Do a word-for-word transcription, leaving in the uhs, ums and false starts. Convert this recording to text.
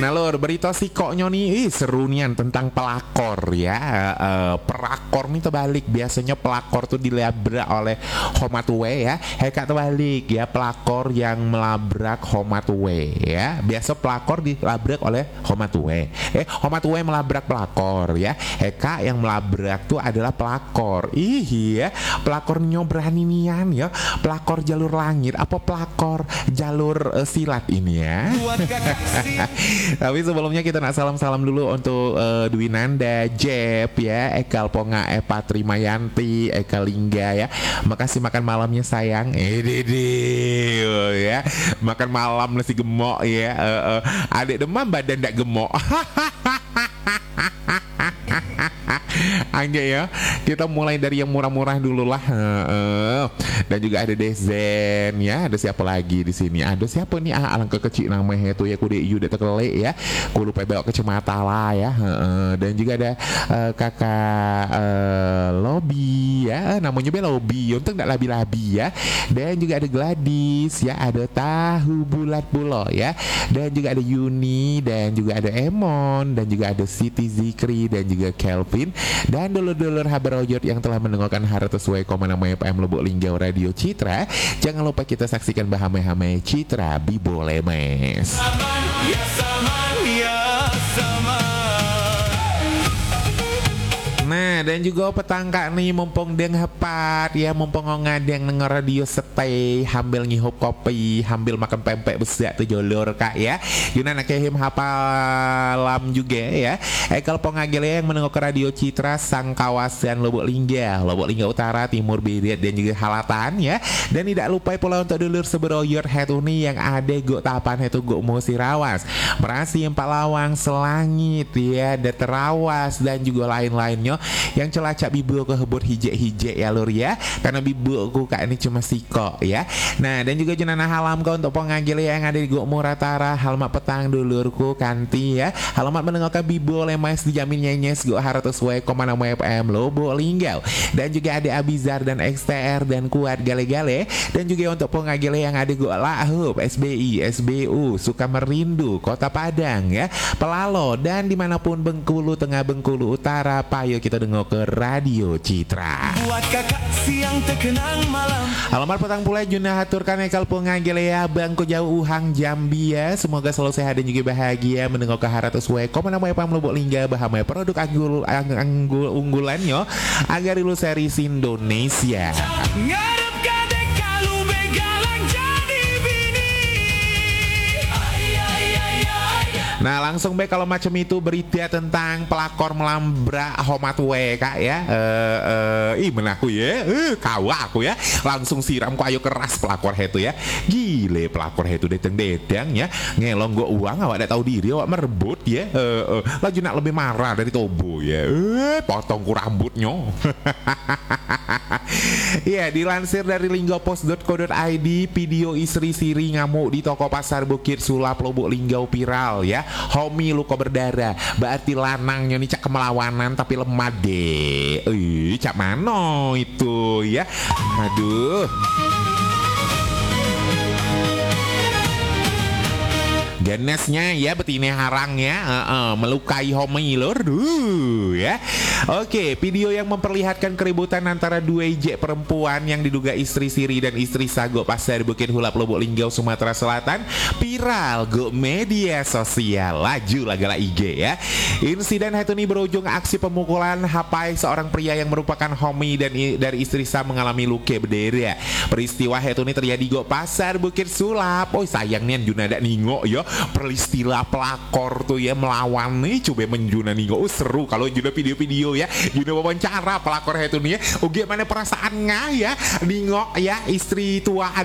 Nah lor, berita si koknya nih, ih, seru nian tentang pelakor ya. Uh, pelakor nih terbalik. Biasanya pelakor tuh dilabrak oleh homatue ya. Heka terbalik ya, pelakor yang melabrak homatue ya. Biasa pelakor dilabrak oleh homatue. Eh, homatue melabrak pelakor ya. Heka yang melabrak tuh adalah pelakor. Ih ya, pelakornya berani nian ya. Pelakor jalur langit apa pelakor jalur uh, silat ini ya. Tapi sebelumnya kita nak salam-salam dulu untuk uh, Dwi Nanda, Jeb ya, Ekal Ponga, Epa Trimayanti, Eka Lingga ya. Makasih makan malamnya sayang. Eh dede ya. Makan malam nasi gemok ya. Uh, uh, adik demam badan ndak gemok. Anjay ya, kita mulai dari yang murah-murah dulu lah. Uh, dan juga ada Dezen ya, ada siapa lagi di sini? Ada siapa nih? Ah, alangkah kecil namanya itu ya, kude Yuda terkelek ya. Ku lupa bawa kacamata lah ya. Uh, dan juga ada uh, kakak uh, Lobby ya, namanya be Lobby, untung nggak labi-labi ya. Dan juga ada Gladys ya, ada Tahu Bulat Bulo ya. Dan juga ada Yuni, dan juga ada Emon, dan juga ada Siti Zikri, dan juga Kelvin. Dan dulur-dulur habarojot yang telah mendengarkan harta sesuai komanamaya P M Lubuk Linggau Radio Citra. Jangan lupa kita saksikan bahame-hame Citra Bibo Lemes. Saman, ya saman, ya saman. Nah, dan juga petangka nih mumpung deng hepat ya, mumpung ngadeng denger radio stay, hambil ngihup kopi, hambil makan pempek besar tuh jolor kak ya. Yuna nak kehim hapalam juga ya. Ekal pongagele yang mendengar radio Citra sang kawasan Lubuk Linggau, Lubuk Linggau Utara, Timur, Barat dan juga Halatan ya. Dan tidak lupa pula untuk dulur seberoyor hetuni yang ada go tapan hetu go Musirawas, Merasi, Empat Lawang, Selangit ya, Deterawas dan juga lain-lainnya yang celacak bibu ke hebut hijek-hijek ya lur ya, karena bibu aku kak ini cuma siko ya. Nah dan juga jenana halam kau untuk pengagil yang ada di Guk Muratara, halamat petang dulurku kanti ya, halamat mendengarkan bibu lemas dijamin nyenyes Guk Haratus W Komando F M Lubuk Linggau. Dan juga ada Abizar dan X T R dan Kuat Gale-Gale. Dan juga untuk pengagil yang ada Guk Lahup, S B I, S B U, Sukamerindu, Kota Padang ya, Pelalo dan dimanapun Bengkulu Tengah, Bengkulu Utara, payo kita dengar ke radio Citra. Buat kakak siang terkenang malam. Alamat petang pula Juna haturkan ekal pengagelea Bangko Jauh Uhang Jambi ya. Semoga selalu sehat dan juga bahagia mendengar ke haratus we komanamo Epam Lubuk Linggau bahamai produk anggul anggul unggulannya agar lu series Indonesia. Nah langsung be kalau macam itu berita tentang pelakor melambrak homatue kak ya. Uh, uh, ih menaku ya, uh, kawa aku ya. Langsung siram ku ayo keras pelakor itu ya. Gile pelakor itu deteng-deteng ya. Ngelong gua uang awak tak tahu diri awak merebut ya. Uh, uh, laju nak lebih marah dari Tobo ya. Uh, potong ku rambutnya. Iya, dilansir dari linggopos dot co dot i d, video istri Siri ngamuk di toko pasar Bukit Sulap Lubuk Linggau viral ya. Homi luka berdarah, berarti lanangnya nih cak kemelawanan tapi lemah deh. Ih, cak mano itu ya. Aduh. Ganesnya ya betine harangnya uh, uh, melukai homi lur duh ya. Oke, video yang memperlihatkan keributan antara dua j perempuan yang diduga istri Siri dan istri Sago Pasar Bukit Hulap Lubuk Linggau Sumatera Selatan viral go media sosial. Laju lagala I G ya. Insiden itu nih berujung aksi pemukulan hapai seorang pria yang merupakan homi dan i- dari istri Sa mengalami luka berdarah. Peristiwa itu nih terjadi go Pasar Bukit Sulap. Oh sayangnya Juna ada ningo ya. Peristiwa pelakor tuh ya melawan nih coba menjuna ningo. Oh seru kalau Juna video-video ya. Juna wawancara pelakor itu nih ya. Oh gimana perasaannya ya ningo ya istri tua